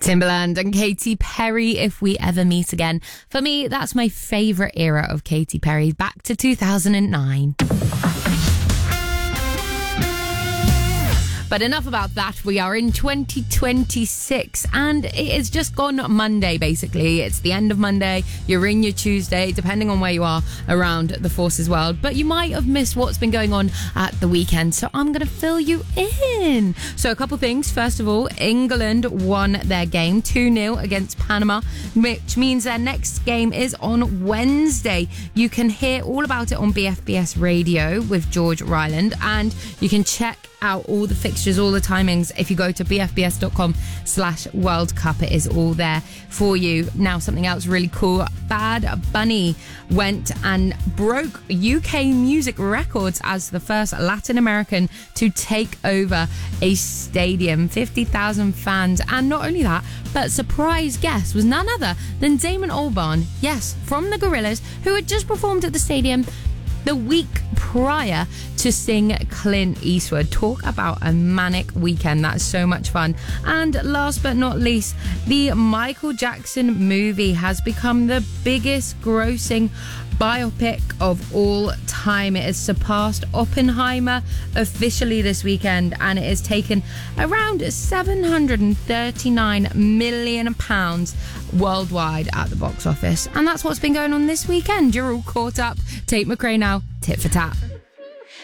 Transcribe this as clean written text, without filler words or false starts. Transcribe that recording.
Timbaland and Katy Perry, If We Ever Meet Again. For me, that's my favourite era of Katy Perry, back to 2009. But enough about that. We are in 2026 and it is just gone Monday, basically. It's the end of Monday. You're in your Tuesday, depending on where you are around the Forces world. But you might have missed what's been going on at the weekend, so I'm going to fill you in. So a couple things. First of all, England won their game 2-0 against Panama, which means their next game is on Wednesday. You can hear all about it on BFBS Radio with George Ryland, and you can check out all the fixtures, all the timings, if you go to bfbs.com/World Cup. It is all there for you. Now, something else really cool. Bad Bunny went and broke UK music records as the first Latin American to take over a stadium. 50,000 fans. And not only that, but surprise guest was none other than Damon Albarn. Yes, from the Gorillaz, who had just performed at the stadium the week prior to sing Clint Eastwood. Talk about a manic weekend. That's so much fun. And last but not least, the Michael Jackson movie has become the biggest grossing biopic of all time. It has surpassed Oppenheimer officially this weekend, and it has taken around £739 million worldwide at the box office. And that's what's been going on this weekend. You're all caught up. Tate McRae now, tit for tat.